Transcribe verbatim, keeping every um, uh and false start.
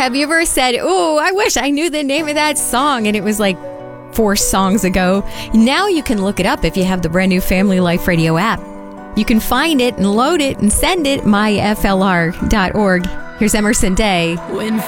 Have you ever said, oh, I wish I knew the name of that song, and it was like four songs ago? Now you can look it up if you have the brand new Family Life Radio app. You can find it and load it and send it, my f l r dot org. Here's Emerson Day. When